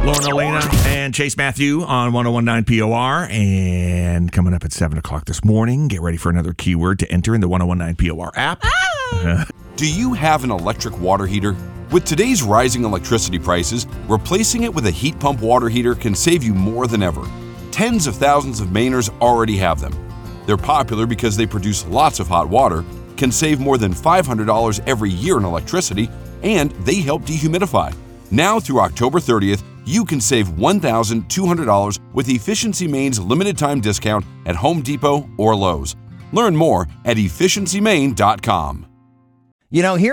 Lauren Elena and Chase Matthew on 101.9 POR. And coming up at 7 o'clock this morning, get ready for another keyword to enter in the 101.9 POR app. Do you have an electric water heater? With today's rising electricity prices, replacing it with a heat pump water heater can save you more than ever. Tens of thousands of Mainers already have them. They're popular because they produce lots of hot water, can save more than $500 every year in electricity, and they help dehumidify. Now through October 30th, you can save $1,200 with Efficiency Maine's limited time discount at Home Depot or Lowe's. Learn more at efficiencymaine.com. You know, here